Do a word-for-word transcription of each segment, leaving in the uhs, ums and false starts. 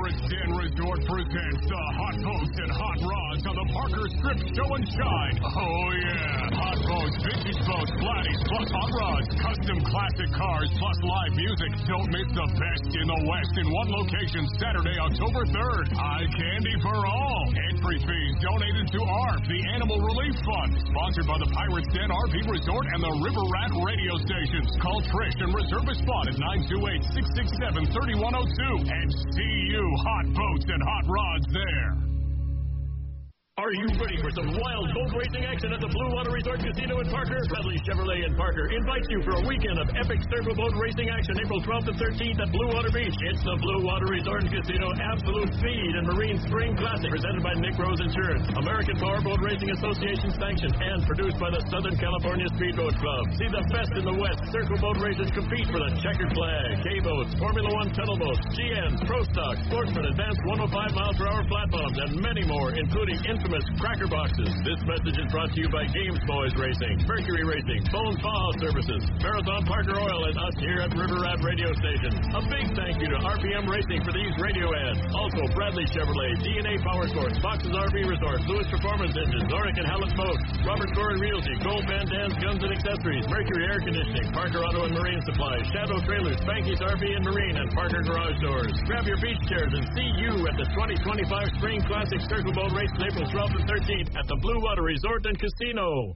Pirates Den Resort presents the Hot Boats and Hot Rods on the Parker Strip Show and Shine. Oh, yeah. Hot boats, vintage boats, flatties, plus hot rods, custom classic cars, plus live music. Don't miss the best in the West in one location Saturday, October third. Eye candy for all. Entry fees donated to A R F, the Animal Relief Fund. Sponsored by the Pirates Den R V Resort and the River Rat radio stations. Call Trish and reserve a spot at nine two eight, six six seven, three one zero two and see you hot boats and hot rods there. Are you ready for some wild boat racing action at the Blue Water Resort Casino in Parker? Bradley Chevrolet in Parker invites you for a weekend of epic circle boat racing action April twelfth and thirteenth at Blue Water Beach. It's the Blue Water Resort Casino Absolute Speed and Marine Spring Classic, presented by Nick Rose Insurance, American Powerboat Racing Association sanctioned, and produced by the Southern California Speedboat Club. See the best in the West circle boat racers compete for the checkered flag, K-boats, Formula One tunnel boats, G Ns, Pro Stock, Sportsman, Advanced one oh five miles per hour flat bottoms, and many more, including infamous cracker boxes. This message is brought to you by Games Boys Racing, Mercury Racing, Bones Baja Services, Marathon Parker Oil, and us here at River Rat Radio Station. A big thank you to R P M Racing for these radio ads. Also, Bradley Chevrolet, D N A Power Sports, Fox's R V Resort, Lewis Performance Engines, Zoric and Hallett Boats, Robert Corey Realty, Gold Van Dan's Guns and Accessories, Mercury Air Conditioning, Parker Auto and Marine Supply, Shadow Trailers, Spanky's R V and Marine, and Parker Garage Doors. Grab your beach chairs and see you at the twenty twenty-five Spring Classic Circle Boat Race April twelfth and thirteenth at the Blue Water Resort and Casino.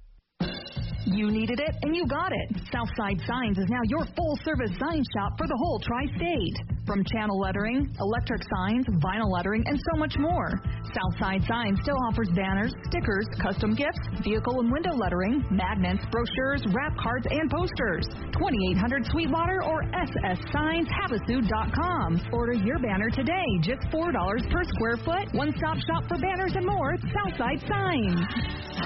You needed it, and you got it. Southside Signs is now your full-service sign shop for the whole tri-state. From channel lettering, electric signs, vinyl lettering, and so much more. Southside Signs still offers banners, stickers, custom gifts, vehicle and window lettering, magnets, brochures, wrap cards, and posters. twenty-eight hundred Sweetwater or s s signs havasu dot com. Order your banner today, just four dollars per square foot. One-stop shop for banners and more at Southside Signs.